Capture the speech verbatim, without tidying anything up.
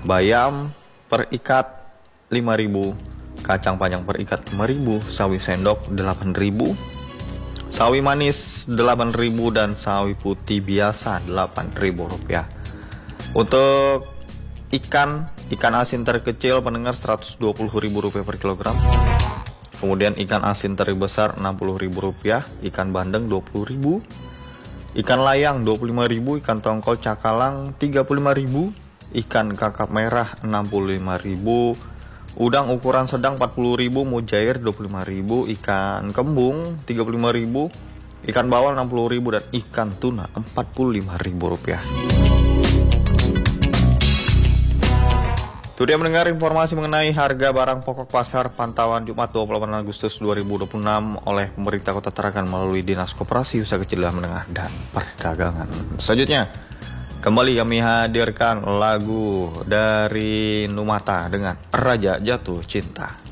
bayam per ikat lima ribu, kacang panjang per ikat lima ribu, sawi sendok delapan ribu, sawi manis delapan ribu, dan sawi putih biasa delapan ribu rupiah. Untuk ikan ikan asin terkecil pendengar seratus dua puluh ribu rupiah per kilogram. Kemudian ikan asin teri besar enam puluh ribu rupiah, ikan bandeng dua puluh ribu, ikan layang dua puluh lima ribu, ikan tongkol cakalang tiga puluh lima ribu, ikan kakap merah enam puluh lima ribu, udang ukuran sedang empat puluh ribu, mujair dua puluh lima ribu, ikan kembung tiga puluh lima ribu, ikan bawal enam puluh ribu, dan ikan tuna empat puluh lima ribu rupiah. Itu dia mendengar informasi mengenai harga barang pokok pasar pantauan Jumat dua puluh delapan Agustus dua ribu dua puluh enam oleh pemerintah Kota Tarakan melalui Dinas Koperasi Usaha Kecil dan Menengah dan Perdagangan. Selanjutnya, kembali kami hadirkan lagu dari Numata dengan Raja Jatuh Cinta.